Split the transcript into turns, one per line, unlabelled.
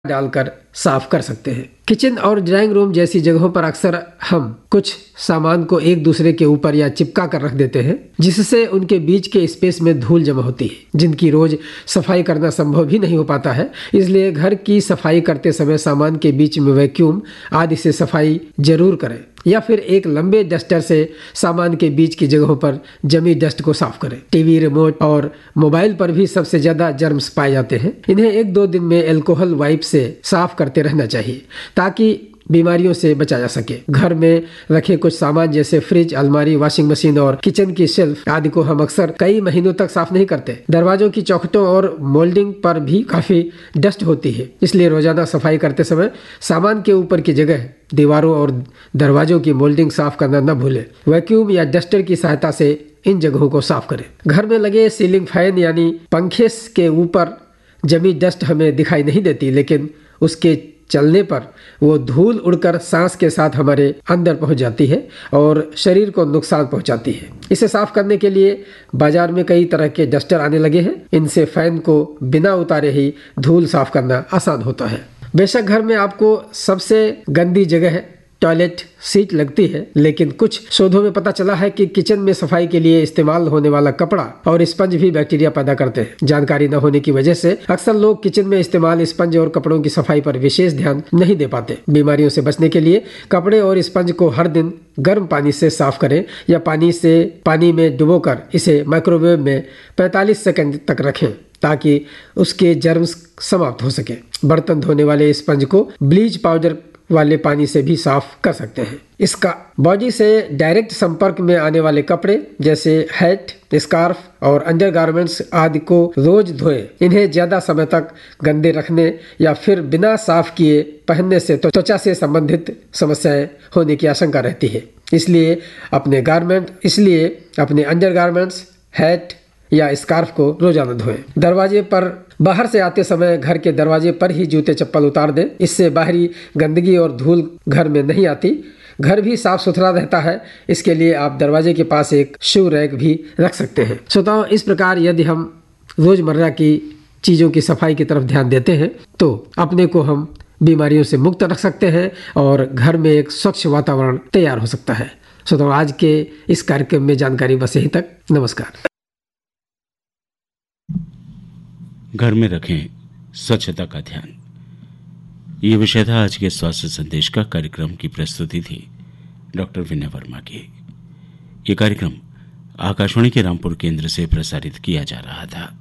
डालकर साफ कर सकते हैं। किचन और ड्राइंग रूम जैसी जगहों पर अक्सर हम कुछ सामान को एक दूसरे के ऊपर या चिपका कर रख देते हैं, जिससे उनके बीच के स्पेस में धूल जमा होती है, जिनकी रोज सफाई करना संभव भी नहीं हो पाता है। इसलिए घर की सफाई करते समय सामान के बीच में वैक्यूम आदि से सफाई जरूर करें, या फिर एक लंबे डस्टर से सामान के बीच की जगहों पर जमी डस्ट को साफ करें। टीवी, रिमोट और मोबाइल पर भी सबसे ज्यादा जर्म्स पाए जाते हैं। इन्हें 1-2 दिन में अल्कोहल वाइप से साफ करते रहना चाहिए ताकि बीमारियों से बचा जा सके। घर में रखे कुछ सामान जैसे फ्रिज, अलमारी, वॉशिंग मशीन और किचन की शेल्फ आदि को हम अक्सर कई महीनों तक साफ नहीं करते। दरवाजों की चौखटों और मोल्डिंग पर भी काफी डस्ट होती है, इसलिए रोजाना सफाई करते समय सामान के ऊपर की जगह, दीवारों और दरवाजों की मोल्डिंग साफ करना न भूलें। वैक्यूम या डस्टर की सहायता से इन जगहों को साफ करें। घर में लगे सीलिंग फैन यानी पंखे के ऊपर जमी डस्ट हमें दिखाई नहीं देती, लेकिन उसके चलने पर वो धूल उड़कर सांस के साथ हमारे अंदर पहुंच जाती है और शरीर को नुकसान पहुंचाती है। इसे साफ करने के लिए बाजार में कई तरह के डस्टर आने लगे हैं। इनसे फैन को बिना उतारे ही धूल साफ करना आसान होता है। बेशक घर में आपको सबसे गंदी जगह टॉयलेट सीट लगती है, लेकिन कुछ शोधों में पता चला है कि किचन में सफाई के लिए इस्तेमाल होने वाला कपड़ा और स्पंज भी बैक्टीरिया पैदा करते हैं। जानकारी न होने की वजह से अक्सर लोग किचन में इस्तेमाल स्पंज और कपड़ों की सफाई पर विशेष ध्यान नहीं दे पाते। बीमारियों से बचने के लिए कपड़े और स्पंज को हर दिन गर्म पानी से साफ करें या पानी में डुबोकर इसे माइक्रोवेव में 45 सेकंड तक रखें ताकि उसके जर्म्स समाप्त हो सके। बर्तन धोने वाले स्पंज को ब्लीच पाउडर वाले पानी से भी साफ कर सकते हैं। इसका बॉडी से डायरेक्ट संपर्क में आने वाले कपड़े जैसे हैट, स्कार्फ और अंडरगारमेंट्स आदि को रोज धोएं। इन्हें ज्यादा समय तक गंदे रखने या फिर बिना साफ किए पहनने से त्वचा से संबंधित समस्याएं होने की आशंका रहती है। इसलिए अपने अंडरगारमेंट्स, हैट या स्कार्फ को रोजाना धोएं। दरवाजे पर बाहर से आते समय घर के दरवाजे पर ही जूते चप्पल उतार दें। इससे बाहरी गंदगी और धूल घर में नहीं आती। घर भी साफ सुथरा रहता है। इसके लिए आप दरवाजे के पास एक शू रैक भी रख सकते हैं। श्रोताओं, इस प्रकार यदि हम रोजमर्रा की चीजों की सफाई की तरफ ध्यान देते हैं तो अपने को हम बीमारियों से मुक्त रख सकते हैं और घर में एक स्वच्छ वातावरण तैयार हो सकता है। श्रोताओं, आज के इस कार्यक्रम में जानकारी बस यहीं तक। नमस्कार।
घर में रखें स्वच्छता का ध्यान, ये विषय था आज के स्वास्थ्य संदेश का। कार्यक्रम की प्रस्तुति थी डॉक्टर विनय वर्मा की। ये कार्यक्रम आकाशवाणी के रामपुर केंद्र से प्रसारित किया जा रहा था।